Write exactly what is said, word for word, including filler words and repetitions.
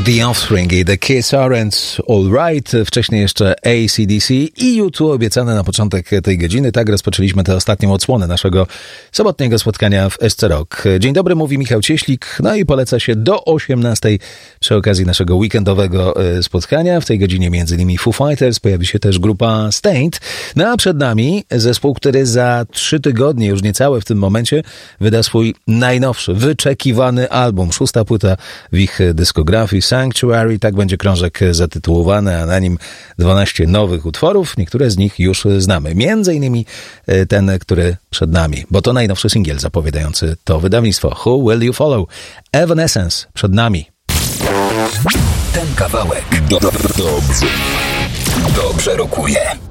The Offspring i The Kiss Aren't Alright, wcześniej jeszcze A C D C i U dwa obiecane na początek tej godziny. Tak rozpoczęliśmy tę ostatnią odsłonę naszego sobotniego spotkania w S C Rock. Dzień dobry, mówi Michał Cieślik, no i poleca się do osiemnastej przy okazji naszego weekendowego spotkania. W tej godzinie między innymi Foo Fighters, pojawi się też grupa Stained. No a przed nami zespół, który za trzy tygodnie, już niecałe w tym momencie, wyda swój najnowszy, wyczekiwany album. Szósta płyta w ich dyskografii, Sanctuary, tak będzie krążek zatytułowany, a na nim dwanaście nowych utworów. Niektóre z nich już znamy. Między innymi ten, który przed nami, bo to najnowszy singiel zapowiadający to wydawnictwo. Who Will You Follow? Evanescence przed nami. Ten kawałek do, do, dobrze, dobrze rokuje.